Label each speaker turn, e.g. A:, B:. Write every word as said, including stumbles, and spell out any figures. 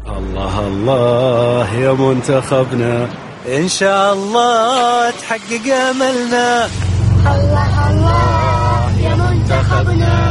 A: الله الله يا منتخبنا، إن شاء الله تحقق أملنا.
B: الله الله يا منتخبنا.